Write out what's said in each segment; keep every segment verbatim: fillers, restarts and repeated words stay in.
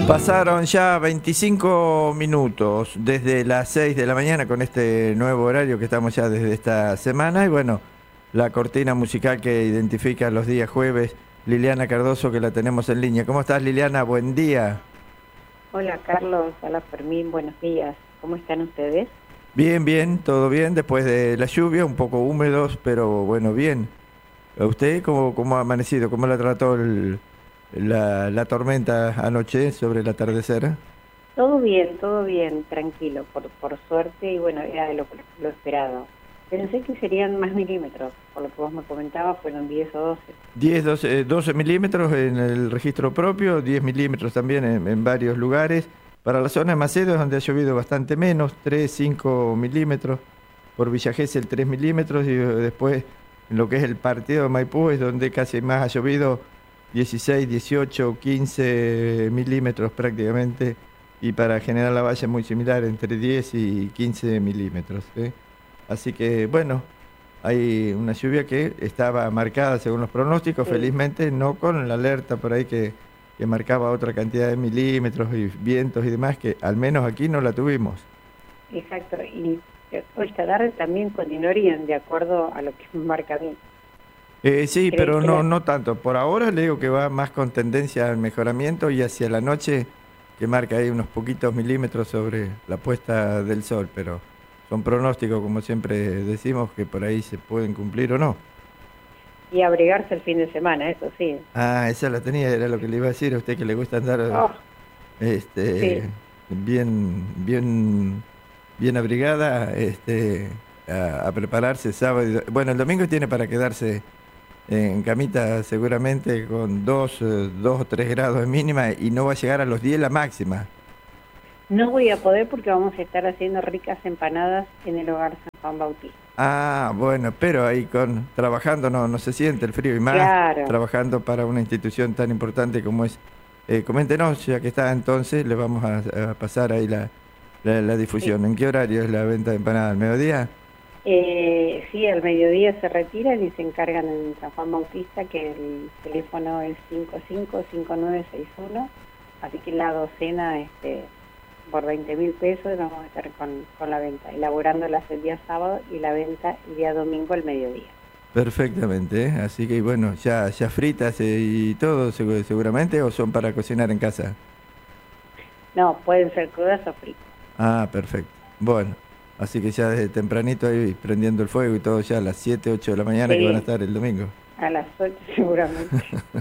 Pasaron ya veinticinco minutos desde las seis de la mañana con este nuevo horario que estamos ya desde esta semana y bueno, la cortina musical que identifica los días jueves, Liliana Cardoso, que la tenemos en línea. ¿Cómo estás, Liliana? Buen día. Hola Carlos, hola Fermín, buenos días. ¿Cómo están ustedes? Bien, bien, todo bien después de la lluvia, un poco húmedos, pero bueno, bien. ¿A usted cómo, cómo ha amanecido? ¿Cómo la trató el, la, la tormenta anoche sobre el atardecer? Todo bien, todo bien, tranquilo, por, por suerte, y bueno, era de lo, lo esperado. Pensé que serían más milímetros, por lo que vos me comentabas, fueron diez o doce. diez, doce, doce milímetros en el registro propio, diez milímetros también en, en varios lugares. Para la zona de Macedo es donde ha llovido bastante menos, tres, cinco milímetros. Por Villa Gesell tres milímetros y eh, después en lo que es el partido de Maipú es donde casi más ha llovido, dieciséis, dieciocho, quince milímetros prácticamente. Y para General Lavalle es muy similar, entre diez y quince milímetros. ¿eh? Así que bueno, hay una lluvia que estaba marcada según los pronósticos, Sí, felizmente no con la alerta por ahí que, que marcaba otra cantidad de milímetros y vientos y demás, que al menos aquí no la tuvimos. exacto, y esta tarde también continuarían de acuerdo a lo que me marca a mí. Eh, sí, ¿Crees pero que no, la... no tanto. Por ahora le digo que va más con tendencia al mejoramiento y hacia la noche que marca ahí unos poquitos milímetros sobre la puesta del sol, pero son pronósticos, como siempre decimos, que por ahí se pueden cumplir o no. Y abrigarse el fin de semana, eso sí. Ah, esa la tenía, era lo que le iba a decir a usted, que le gusta andar Oh, este, sí, bien, bien, bien abrigada, este, a, a prepararse sábado. y do- Bueno, el domingo tiene para quedarse en camita seguramente con dos, eh, dos o tres grados de mínima y no va a llegar a los diez la máxima. no voy a poder porque vamos a estar haciendo ricas empanadas en el hogar San Juan Bautista. Ah, bueno, pero ahí con trabajando no, no se siente el frío y más Claro. trabajando para una institución tan importante como es. Eh, coméntenos, ya que está entonces, le vamos a, a pasar ahí la, la, la Sí. difusión. ¿En qué horario es la venta de empanadas? ¿Al mediodía? Eh, sí, al mediodía se retiran y se encargan en San Juan Bautista, que el teléfono es cinco cinco cinco nueve seis uno, así que la docena este, por veinte mil pesos vamos a estar con, con la venta, elaborándolas el día sábado y la venta el día domingo al mediodía. Perfectamente, ¿eh? Así que bueno, ya, ya fritas eh, y todo segu- seguramente o son para cocinar en casa. No, pueden ser crudas o fritas. Ah, perfecto. Bueno, así que ya desde tempranito ahí prendiendo el fuego y todo ya a las siete ocho de la mañana que van a Sí, estar el domingo. a las ocho seguramente.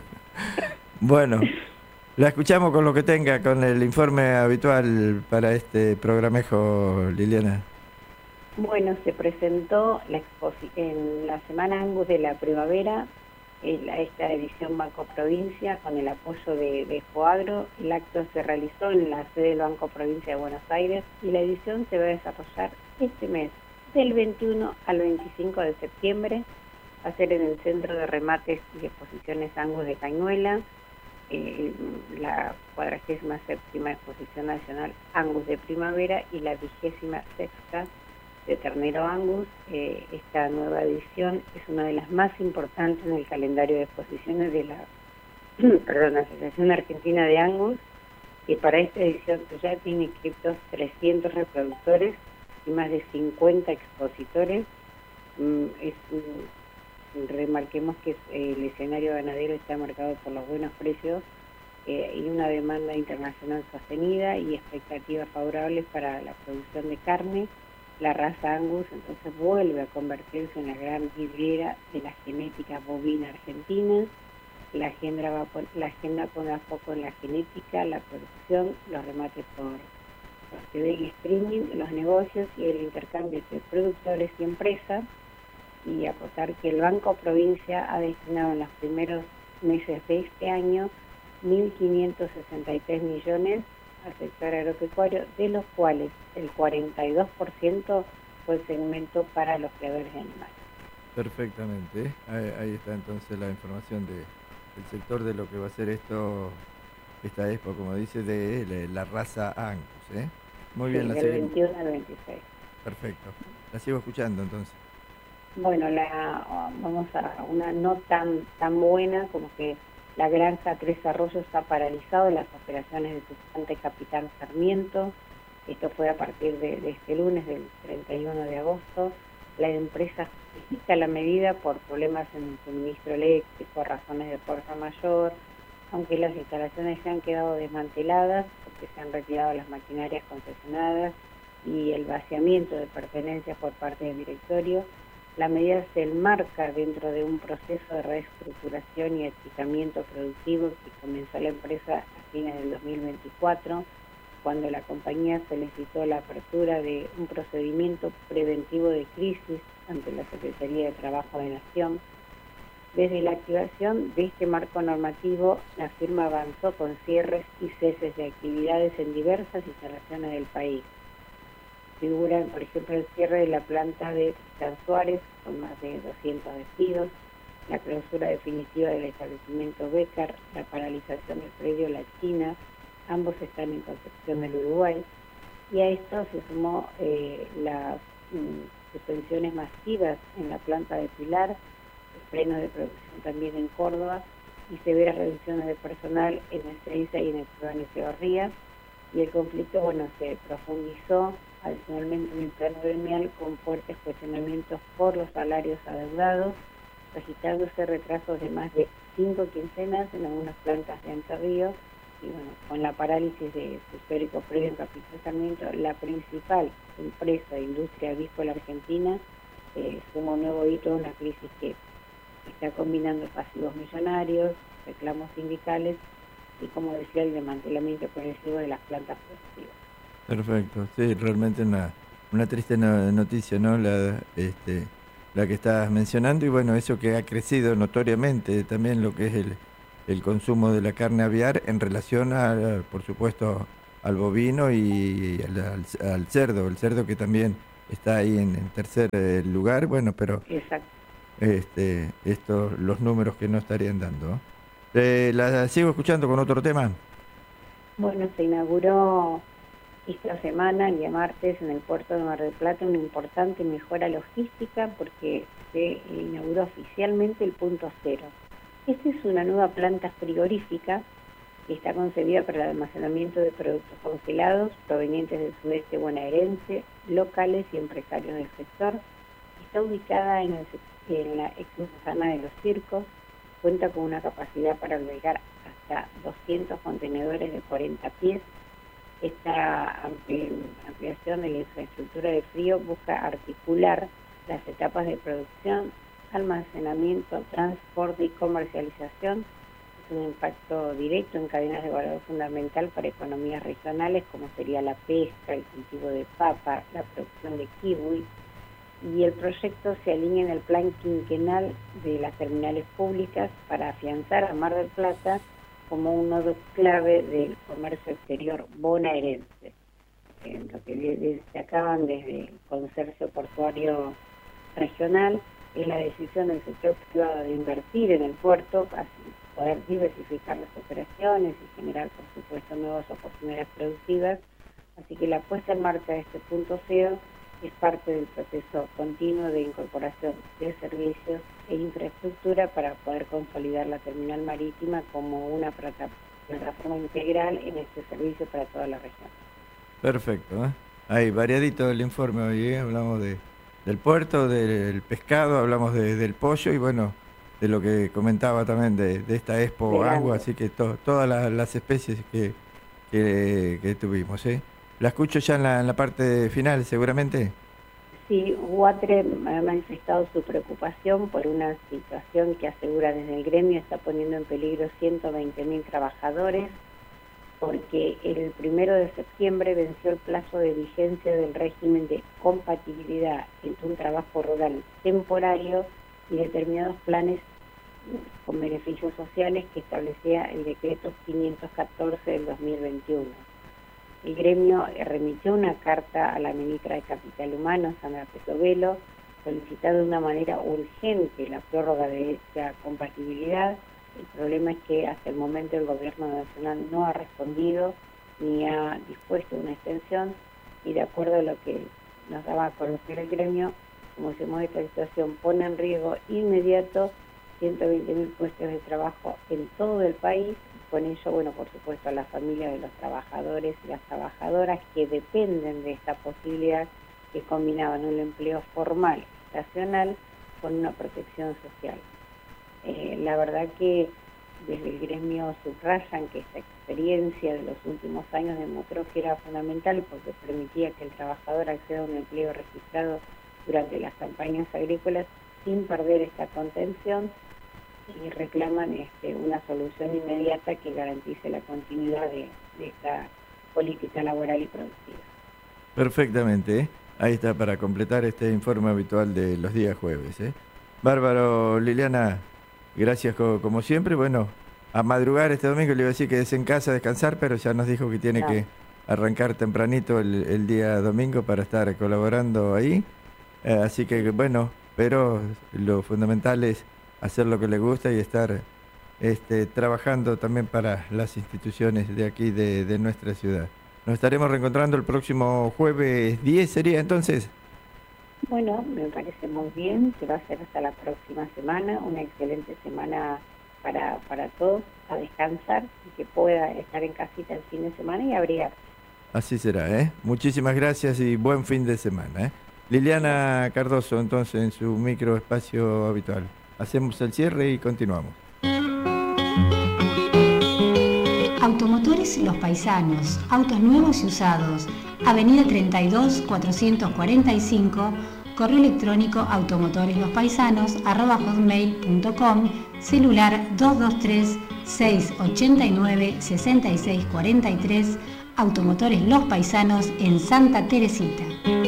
Bueno, la escuchamos con lo que tenga, con el informe habitual para este programejo, Liliana. Bueno, se presentó la exposi- en la Semana Angus de la Primavera, eh, la- esta edición Banco Provincia, con el apoyo de, de Foagro. El acto se realizó en la sede del Banco Provincia de Buenos Aires y la edición se va a desarrollar este mes, del veintiuno al veinticinco de septiembre. Va a ser en el Centro de Remates y Exposiciones Angus de Cañuela, eh, la cuadragésima séptima Exposición Nacional Angus de Primavera y la vigésima sexta de Ternero Angus. Eh, esta nueva edición es una de las más importantes en el calendario de exposiciones de la, perdón, la Asociación Argentina de Angus, y para esta edición ya tiene inscritos trescientos reproductores y más de cincuenta expositores. Mm, es, mm, remarquemos que eh, el escenario ganadero está marcado por los buenos precios eh, y una demanda internacional sostenida y expectativas favorables para la producción de carne. La raza Angus entonces vuelve a convertirse en la gran vidriera de la genética bovina argentina. La agenda, va por, la agenda pone a foco en la genética, la producción, los remates por, por T V y streaming, los negocios y el intercambio entre productores y empresas. Y acotar que el Banco Provincia ha destinado en los primeros meses de este año mil quinientos sesenta y tres millones al sector agropecuario, de los cuales el cuarenta y dos por ciento fue el segmento para los criadores de animales. Perfectamente, ¿eh? Ahí, ahí está entonces la información de, del sector de lo que va a ser esto, esta expo, como dice, de, de la raza Angus. ¿eh? Muy Sí, bien, la del seguimos. veintiuno al veintiséis. Perfecto. La sigo escuchando entonces. Bueno, la, vamos a una no tan tan buena, como que La granja Tres Arroyos ha paralizado las operaciones de su planta Capitán Sarmiento. Esto fue a partir de, de este lunes, del treinta y uno de agosto. La empresa justifica la medida por problemas en el suministro eléctrico, razones de fuerza mayor, aunque las instalaciones se han quedado desmanteladas porque se han retirado las maquinarias concesionadas y el vaciamiento de pertenencias por parte del directorio. La medida se enmarca dentro de un proceso de reestructuración y equipamiento productivo que comenzó la empresa a fines del dos mil veinticuatro, cuando la compañía solicitó la apertura de un procedimiento preventivo de crisis ante la Secretaría de Trabajo de Nación. Desde la activación de este marco normativo, la firma avanzó con cierres y ceses de actividades en diversas instalaciones del país. Figuran, por ejemplo, el cierre de la planta de San Suárez, con más de doscientos despidos, la clausura definitiva del establecimiento Becar, la paralización del predio La China, ambos están en Concepción del Uruguay, y a esto se sumó eh, las mm, suspensiones masivas en la planta de Pilar, frenos de producción también en Córdoba, y severas reducciones de personal en Ezeiza y en el Esteban Echevarría, y el conflicto, bueno, se profundizó adicionalmente en el plano gremial con fuertes cuestionamientos por los salarios adeudados, registrándose retrasos de más de cinco quincenas en algunas plantas de Entre Ríos, y bueno, con la parálisis de su histórico predio en Capitán Sarmiento, la principal empresa de industria avícola argentina eh, suma un nuevo hito en una crisis que está combinando pasivos millonarios, reclamos sindicales y, como decía, el desmantelamiento progresivo de las plantas productivas. Perfecto, sí, realmente una, una triste no- noticia, ¿no? La, este, la que estás mencionando, y bueno, eso que ha crecido notoriamente también lo que es el, el consumo de la carne aviar en relación a, por supuesto, al bovino y al, al- al cerdo, el cerdo que también está ahí en, en tercer eh, lugar, bueno, pero Exacto. este, estos los números que no estarían dando, ¿no? Eh, la sigo escuchando con otro tema. Bueno, se inauguró esta semana, el día martes, en el puerto de Mar del Plata, una importante mejora logística porque se inauguró oficialmente el punto cero. Esta es una nueva planta frigorífica que está concebida para el almacenamiento de productos congelados provenientes del sudeste bonaerense, locales y empresarios del sector. Está ubicada en, el, en la ex Manzana de los Circos, cuenta con una capacidad para albergar hasta doscientos contenedores de cuarenta pies. Esta ampli ampliación de la infraestructura de frío busca articular las etapas de producción, almacenamiento, transporte y comercialización. Es un impacto directo en cadenas de valor fundamental para economías regionales como sería la pesca, el cultivo de papa, la producción de kiwi, y el proyecto se alinea en el plan quinquenal de las terminales públicas para afianzar a Mar del Plata como un nodo clave del comercio exterior bonaerense. Eh, lo que destacaban desde el Consorcio Portuario Regional es la decisión del sector privado de invertir en el puerto, así poder diversificar las operaciones y generar, por supuesto, nuevas oportunidades productivas. Así que la puesta en marcha de este punto cero es parte del proceso continuo de incorporación de servicios e infraestructura para poder consolidar la terminal marítima como una plataforma integral en este servicio para toda la región. Perfecto, ¿eh? Ahí, variadito el informe hoy, ¿eh? Hablamos de, del puerto, del pescado, hablamos de, del pollo y bueno, de lo que comentaba también de, de esta Expo Agua, así que to, todas las, las especies que, que, que tuvimos, ¿eh? La escucho ya en la, en la parte final, seguramente. Sí, UATRE ha manifestado su preocupación por una situación que asegura desde el gremio está poniendo en peligro ciento veinte mil trabajadores, porque el primero de septiembre venció el plazo de vigencia del régimen de compatibilidad entre un trabajo rural temporario y determinados planes con beneficios sociales que establecía el decreto quinientos catorce del dos mil veintiuno. El gremio remitió una carta a la ministra de Capital Humano, Sandra Petovelo, solicitando de una manera urgente la prórroga de esta compatibilidad. El problema es que hasta el momento el gobierno nacional no ha respondido ni ha dispuesto una extensión, y de acuerdo a lo que nos daba a conocer el gremio, como se mueve esta situación, pone en riesgo inmediato ciento veinte mil puestos de trabajo en todo el país. Con ello, bueno, por supuesto, a las familias de los trabajadores y las trabajadoras que dependen de esta posibilidad, que combinaban un empleo formal, estacional, con una protección social. Eh, la verdad que desde el gremio subrayan que esta experiencia de los últimos años demostró que era fundamental porque permitía que el trabajador acceda a un empleo registrado durante las campañas agrícolas sin perder esta contención, y reclaman este, una solución inmediata que garantice la continuidad de, de esta política laboral y productiva. Perfectamente, ¿eh? Ahí está para completar este informe habitual de los días jueves, ¿eh? Bárbaro, Liliana, gracias co como siempre. Bueno, a madrugar este domingo, le iba a decir que es en casa a descansar, pero ya nos dijo que tiene claro. que arrancar tempranito el, el día domingo para estar colaborando ahí. Eh, así que bueno, pero lo fundamental es hacer lo que le gusta y estar este, trabajando también para las instituciones de aquí, de, de nuestra ciudad. Nos estaremos reencontrando el próximo jueves diez, ¿sería entonces? Bueno, me parece muy bien, se va a hacer hasta la próxima semana, una excelente semana para, para todos, a descansar y que pueda estar en casita el fin de semana y abrigar. Así será, ¿eh? Muchísimas gracias y buen fin de semana, ¿eh? Liliana Cardoso, entonces, en su microespacio habitual. Hacemos el cierre y continuamos. Automotores Los Paisanos, autos nuevos y usados. Avenida treinta y dos, cuatrocientos cuarenta y cinco, correo electrónico automotoreslospaisanos arroba hotmail punto com, celular dos dos tres, seis ocho nueve, seis seis cuatro tres, Automotores Los Paisanos en Santa Teresita.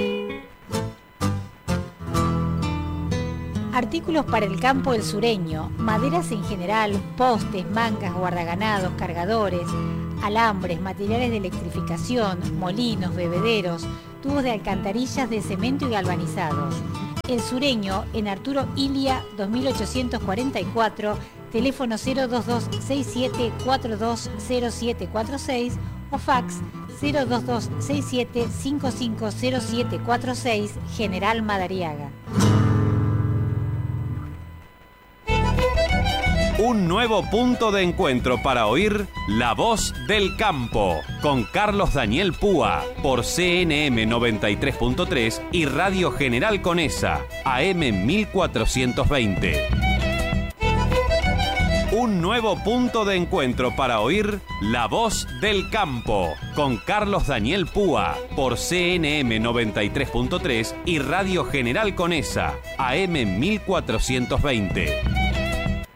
Artículos para el campo del sureño, maderas en general, postes, mangas, guardaganados, cargadores, alambres, materiales de electrificación, molinos, bebederos, tubos de alcantarillas de cemento y galvanizados. El Sureño en Arturo Ilia dos mil ochocientos cuarenta y cuatro, teléfono cero dos dos seis siete cuatro dos cero siete cuatro seis o fax cero dos dos seis siete cinco cinco cero siete cuatro seis, General Madariaga. Un nuevo punto de encuentro para oír La Voz del Campo con Carlos Daniel Púa por C N M noventa y tres punto tres y Radio General Conesa A M mil cuatrocientos veinte. Un nuevo punto de encuentro para oír La Voz del Campo con Carlos Daniel Púa por C N M noventa y tres punto tres y Radio General Conesa A M mil cuatrocientos veinte.